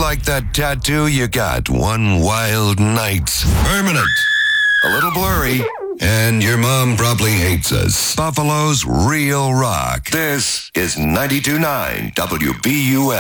like that tattoo you got one wild night. Permanent. A little blurry. And your mom probably hates us. Buffalo's Real Rock. This is 92.9 WBUF.